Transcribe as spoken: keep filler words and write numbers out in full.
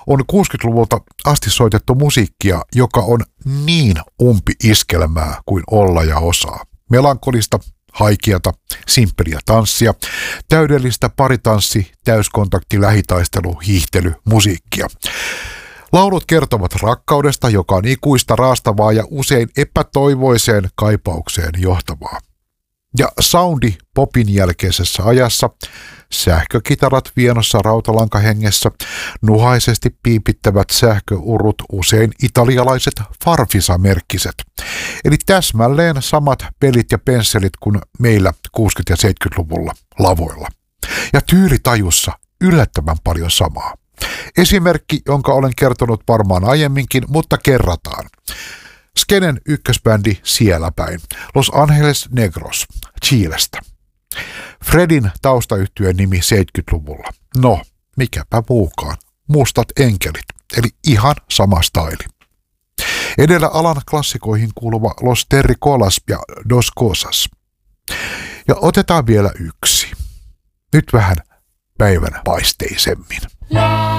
on kuusikymmentäluvulta asti soitettu musiikkia, joka on niin umpi-iskelmää kuin olla ja osaa. Melankolista, haikeata, simppeliä tanssia, täydellistä paritanssi, täyskontakti, lähitaistelu, hiihtely, musiikkia. Laulut kertovat rakkaudesta, joka on ikuista, raastavaa ja usein epätoivoiseen kaipaukseen johtavaa. Ja soundi popin jälkeisessä ajassa, sähkökitarat vienossa rautalankahengessä, nuhaisesti piipittävät sähköurut, usein italialaiset Farfisa-merkkiset. Eli täsmälleen samat pelit ja pensselit kuin meillä kuusikymmentä- ja seitsemänkymmentäluvulla lavoilla. Ja tyylitajussa yllättävän paljon samaa. Esimerkki, jonka olen kertonut varmaan aiemminkin, mutta kerrataan. Skenen ykkösbändi Siellä päin, Los Angeles Negros, Chilestä. Fredin taustayhtyeen nimi seitsemänkymmentäluvulla. No, mikäpä muukaan. Mustat enkelit, eli ihan sama staili. Edellä alan klassikoihin kuuluva Los Terricolas ja Dos Cosas. Ja otetaan vielä yksi. Nyt vähän päivän paisteisemmin.